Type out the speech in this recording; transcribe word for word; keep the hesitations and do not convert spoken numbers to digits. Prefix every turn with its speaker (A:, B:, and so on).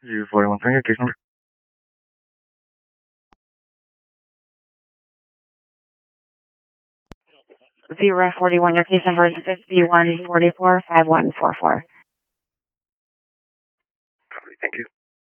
A: U forty-one, your case number.
B: Zero forty-one, your case number is fifty-one forty-four five one four four.
A: Thank you.